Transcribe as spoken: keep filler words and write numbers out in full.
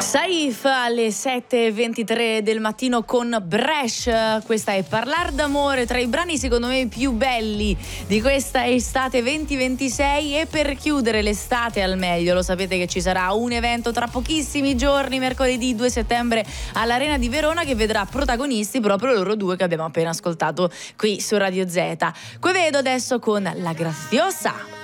Saif alle sette e ventitré del mattino con Bresh. Questa è Parlar d'amore, tra i brani secondo me più belli di questa estate venti ventisei. E per chiudere l'estate al meglio, lo sapete che ci sarà un evento tra pochissimi giorni, mercoledì due settembre all'Arena di Verona, che vedrà protagonisti proprio loro due che abbiamo appena ascoltato qui su Radio Z. Qui vedo adesso con La Graziosa.